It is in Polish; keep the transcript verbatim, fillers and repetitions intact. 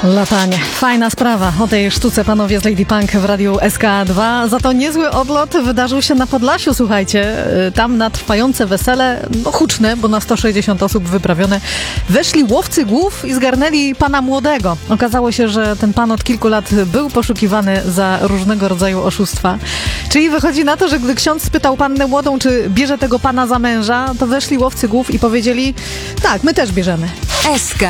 Latanie. Fajna sprawa. O tej sztuce panowie z Lady Punk w Radiu S K dwa. Za to niezły odlot wydarzył się na Podlasiu, słuchajcie. Tam na trwające wesele, no huczne, bo na sto sześćdziesiąt osób wyprawione, weszli łowcy głów i zgarnęli pana młodego. Okazało się, że ten pan od kilku lat był poszukiwany za różnego rodzaju oszustwa. Czyli wychodzi na to, że gdy ksiądz spytał pannę młodą, czy bierze tego pana za męża, to weszli łowcy głów i powiedzieli: tak, my też bierzemy. S K